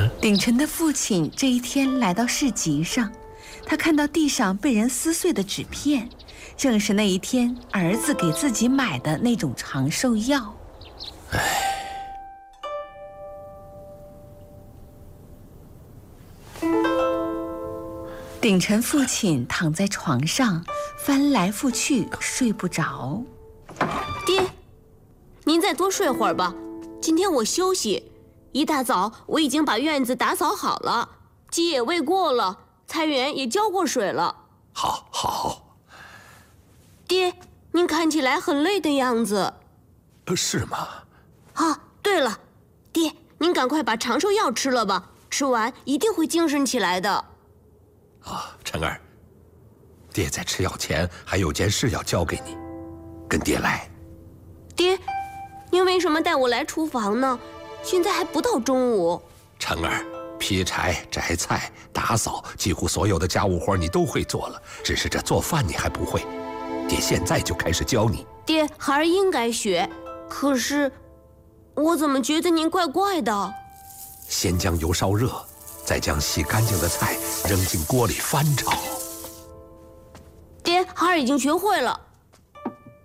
鼎晨的父亲这一天来到市集上，他看到地上被人撕碎的纸片，正是那一天儿子给自己买的那种长寿药。鼎晨父亲躺在床上，翻来覆去睡不着。 爹，您再多睡会儿吧，今天我休息。一大早我已经把院子打扫好了，鸡也喂过了，菜园也浇过水了。 好。 爹，您看起来很累的样子。 是吗？ 对了，爹，您赶快把长寿药吃了吧，吃完一定会精神起来的。 晨儿，爹在吃药前还有件事要交给你，跟爹来。 爹，您为什么带我来厨房呢？现在还不到中午。 晨儿，劈柴、摘菜、打扫，几乎所有的家务活你都会做了，只是这做饭你还不会。爹现在就开始教你。 爹，孩儿应该学，可是我怎么觉得您怪怪的？ 先将油烧热，再将洗干净的菜扔进锅里翻炒。 爹，孩儿已经学会了。